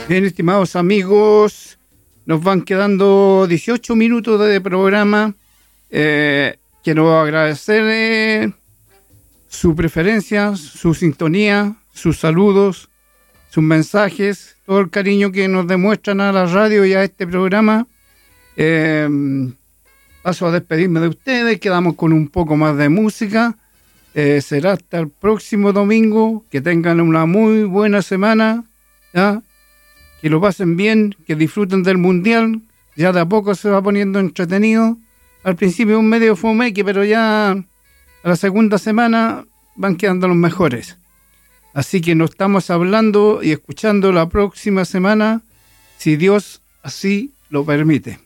Bien, estimados amigos, nos van quedando 18 minutos de programa. Quiero agradecer su preferencia, su sintonía, sus saludos, sus mensajes, todo el cariño que nos demuestran a la radio y a este programa. Paso a despedirme de ustedes, quedamos con un poco más de música. Será hasta el próximo domingo. Que tengan una muy buena semana, ¿ya? Que lo pasen bien, que disfruten del mundial. Ya de a poco se va poniendo entretenido. Al principio un medio fomeque, pero ya a la segunda semana van quedando los mejores. Así que nos estamos hablando y escuchando la próxima semana, si Dios así lo permite.